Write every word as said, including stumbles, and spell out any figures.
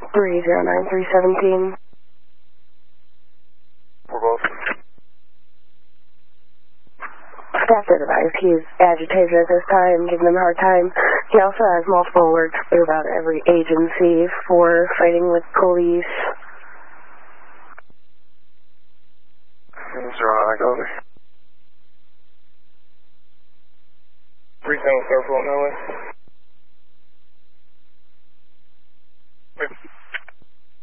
three zero nine three seventeen. We're both. Staff did advise he's agitated at this time, giving them a hard time. He also has multiple alerts throughout every agency for fighting with police. zero nine, over. Three seven Starfall, no way.